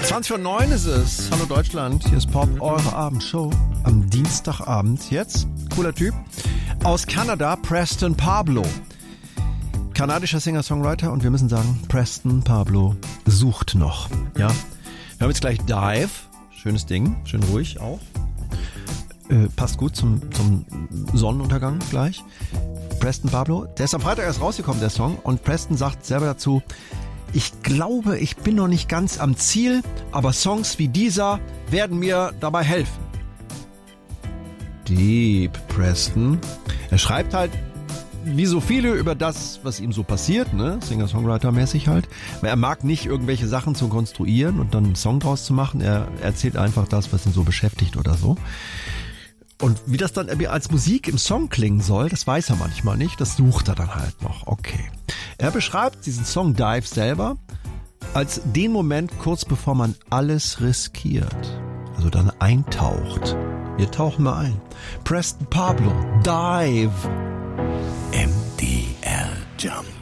20:09 ist es. Hallo Deutschland, hier ist Pop, eure Abendshow am Dienstagabend. Jetzt, cooler Typ, aus Kanada, Preston Pablo. Kanadischer Singer-Songwriter und wir müssen sagen, Preston Pablo sucht noch. Ja, wir haben jetzt gleich Dive, schönes Ding, schön ruhig auch. Passt gut zum Sonnenuntergang gleich. Preston Pablo, der ist am Freitag erst rausgekommen, der Song, und Preston sagt selber dazu: Ich glaube, ich bin noch nicht ganz am Ziel, aber Songs wie dieser werden mir dabei helfen. Deep, Preston. Er schreibt halt wie so viele über das, was ihm so passiert, ne? Singer-Songwriter-mäßig halt. Er mag nicht irgendwelche Sachen zu konstruieren und dann einen Song draus zu machen. Er erzählt einfach das, was ihn so beschäftigt oder so. Und wie das dann als Musik im Song klingen soll, das weiß er manchmal nicht. Das sucht er dann halt noch. Okay. Er beschreibt diesen Song Dive selber als den Moment kurz bevor man alles riskiert. Also dann eintaucht. Wir tauchen mal ein. Preston Pablo, Dive. MDL Jump.